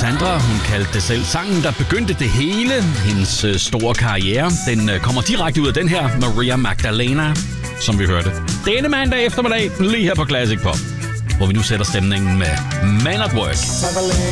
Sandra. Hun kaldte det selv sangen, der begyndte det hele. Hendes store karriere. Den kommer direkte ud af den her Maria Magdalena, som vi hørte denne mandag eftermiddag lige her på Classic Pop, hvor vi nu sætter stemningen med Man at Work.